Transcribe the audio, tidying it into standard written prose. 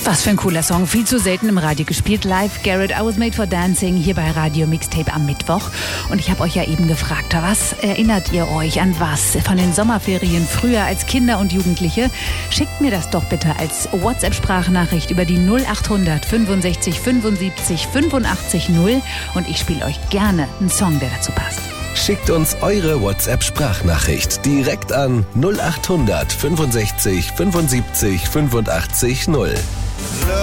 Was für ein cooler Song, viel zu selten im Radio gespielt. Live, Garrett, I Was Made for Dancing, hier bei Radio Mixtape am Mittwoch. Und ich habe euch ja eben gefragt, was erinnert ihr euch an was von den Sommerferien früher als Kinder und Jugendliche? Schickt mir das doch bitte als WhatsApp-Sprachnachricht über die 0800 65 75 85 0 und ich spiele euch gerne einen Song, der dazu passt. Schickt uns eure WhatsApp-Sprachnachricht direkt an 0800 65 75 85 0.